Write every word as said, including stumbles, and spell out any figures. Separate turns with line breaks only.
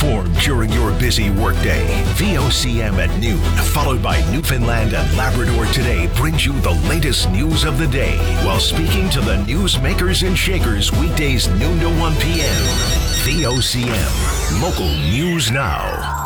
informed during your busy workday. V O C M at noon, followed by Newfoundland and Labrador Today, brings you the latest news of the day while speaking to the newsmakers and shakers weekdays noon to one p.m. V O C M, local news now.